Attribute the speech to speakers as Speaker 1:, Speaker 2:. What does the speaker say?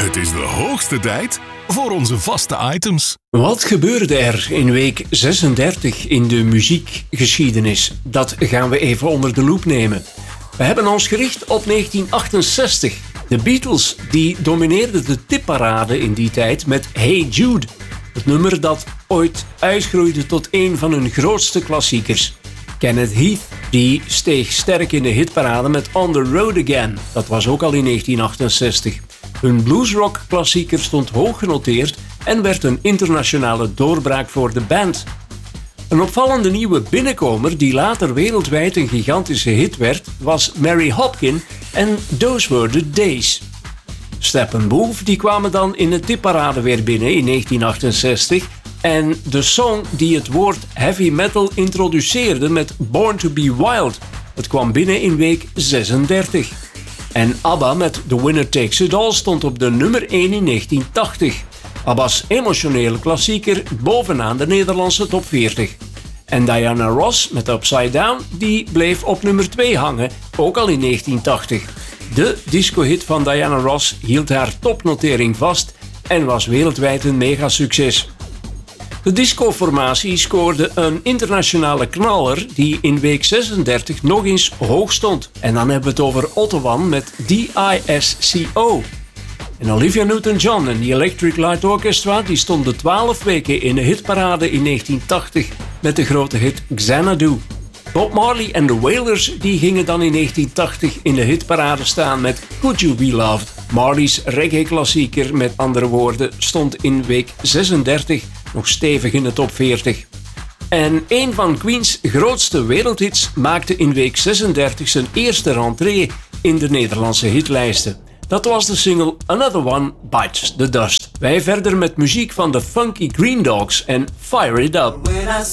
Speaker 1: Het is de hoogste tijd voor onze vaste items.
Speaker 2: Wat gebeurde er in week 36 in de muziekgeschiedenis? Dat gaan we even onder de loep nemen. We hebben ons gericht op 1968. De Beatles die domineerden de tipparade in die tijd met Hey Jude. Het nummer dat ooit uitgroeide tot een van hun grootste klassiekers. Kenneth Heath die steeg sterk in de hitparade met On the Road Again. Dat was ook al in 1968. Hun bluesrock-klassieker stond hoog genoteerd en werd een internationale doorbraak voor de band. Een opvallende nieuwe binnenkomer die later wereldwijd een gigantische hit werd, was Mary Hopkin en Those Were the Days. Steppenwolf die kwamen dan in de tipparade weer binnen in 1968 en de song die het woord heavy metal introduceerde met Born to be Wild. Het kwam binnen in week 36. En ABBA met The Winner Takes It All stond op de nummer 1 in 1980. ABBA's emotionele klassieker bovenaan de Nederlandse top 40. En Diana Ross met Upside Down die bleef op nummer 2 hangen, ook al in 1980. De discohit van Diana Ross hield haar topnotering vast en was wereldwijd een megasucces. De discoformatie scoorde een internationale knaller die in week 36 nog eens hoog stond. En dan hebben we het over Otto One met DISCO. En Olivia Newton-John en The Electric Light Orchestra die stonden 12 weken in de hitparade in 1980 met de grote hit Xanadu. Bob Marley en The Wailers die gingen dan in 1980 in de hitparade staan met Could You Be Loved. Marley's reggae-klassieker met andere woorden stond in week 36 nog stevig in de top 40. En een van Queen's grootste wereldhits maakte in week 36 zijn eerste rentree in de Nederlandse hitlijsten. Dat was de single Another One Bites the Dust. Wij verder met muziek van de Funky Green Dogs en Fire It Up.
Speaker 3: When I